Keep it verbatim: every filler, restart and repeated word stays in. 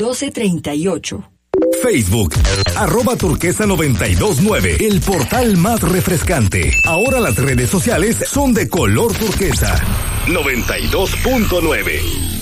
doce treinta y ocho. Facebook, arroba turquesa noventa y dos nueve, el portal más refrescante. Ahora las redes sociales son de color turquesa. noventa y dos punto nueve.